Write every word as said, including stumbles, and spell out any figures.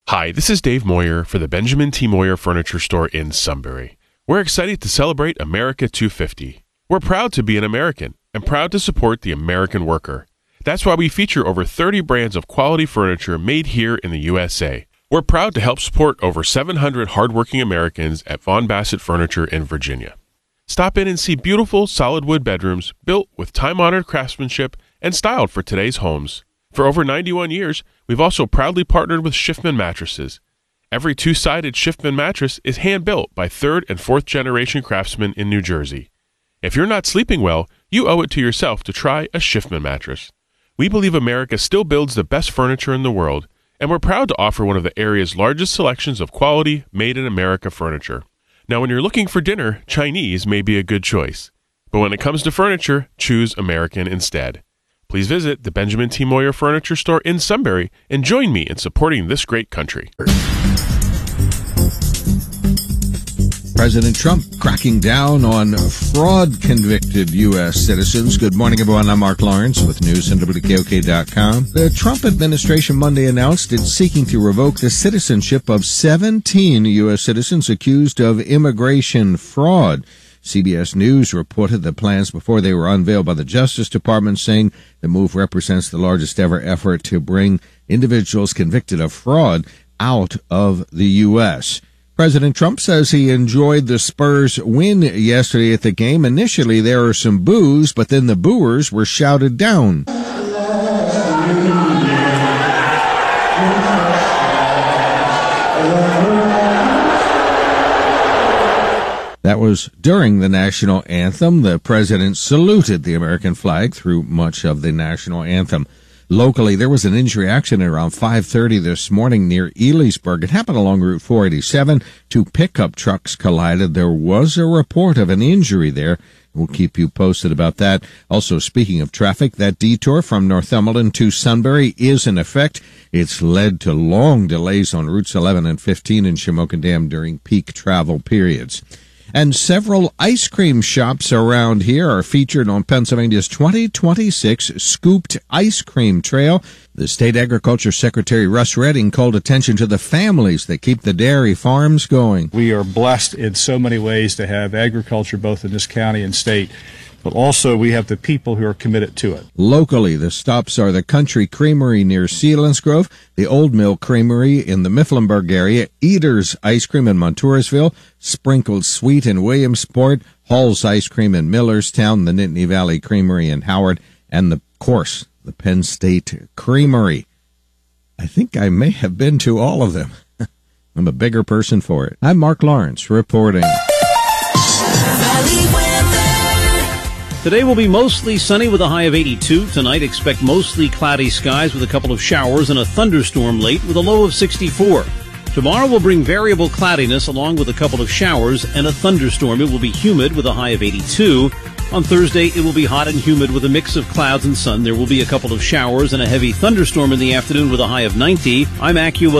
Hi, this is Dave Moyer for the Benjamin T. Moyer Furniture Store in Sunbury. We're excited to celebrate America two fifty. We're proud to be an American and proud to support the American worker. That's why we feature over thirty brands of quality furniture made here in the U S A. We're proud to help support over seven hundred hardworking Americans at Vaughn Bassett Furniture in Virginia. Stop in and see beautiful solid wood bedrooms built with time-honored craftsmanship and styled for today's homes. For over ninety-one years, we've also proudly partnered with Schiffman Mattresses. Every two-sided Schiffman mattress is hand-built by third and fourth generation craftsmen in New Jersey. If you're not sleeping well, you owe it to yourself to try a Schiffman mattress. We believe America still builds the best furniture in the world, and we're proud to offer one of the area's largest selections of quality, made-in-America furniture. Now, when you're looking for dinner, Chinese may be a good choice. But when it comes to furniture, choose American instead. Please visit the Benjamin T. Moyer Furniture Store in Sunbury and join me in supporting this great country. President Trump cracking down on fraud-convicted U S citizens. Good morning, everyone. I'm Mark Lawrence with news on W K O K dot com. The Trump administration Monday announced it's seeking to revoke the citizenship of seventeen U S citizens accused of immigration fraud. C B S News reported the plans before they were unveiled by the Justice Department, saying the move represents the largest ever effort to bring individuals convicted of fraud out of the U S. President Trump says he enjoyed the Spurs' win yesterday at the game. Initially, there were some boos, but then the booers were shouted down. That was during the national anthem. The president saluted the American flag through much of the national anthem. Locally, there was an injury accident around five thirty this morning near Elysburg. It happened along Route four eighty-seven. Two pickup trucks collided. There was a report of an injury there. We'll keep you posted about that. Also, speaking of traffic, that detour from Northumberland to Sunbury is in effect. It's led to long delays on routes eleven and fifteen in Shamokin Dam during peak travel periods. And several ice cream shops around here are featured on Pennsylvania's twenty twenty-six Scooped Ice Cream Trail. The State Agriculture Secretary Russ Redding called attention to the families that keep the dairy farms going. We are blessed in so many ways to have agriculture both in this county and state, but also we have the people who are committed to it. Locally, the stops are the Country Creamery near Selinsgrove, the Old Mill Creamery in the Mifflinburg area, Eater's Ice Cream in Montoursville, Sprinkled Sweet in Williamsport, Hall's Ice Cream in Millerstown, the Nittany Valley Creamery in Howard, and, of course, the Penn State Creamery. I think I may have been to all of them. I'm a bigger person for it. I'm Mark Lawrence reporting. Today will be mostly sunny with a high of eighty-two. Tonight, expect mostly cloudy skies with a couple of showers and a thunderstorm late with a low of sixty-four. Tomorrow will bring variable cloudiness along with a couple of showers and a thunderstorm. It will be humid with a high of eighty-two. On Thursday, it will be hot and humid with a mix of clouds and sun. There will be a couple of showers and a heavy thunderstorm in the afternoon with a high of ninety. I'm AccuWeather.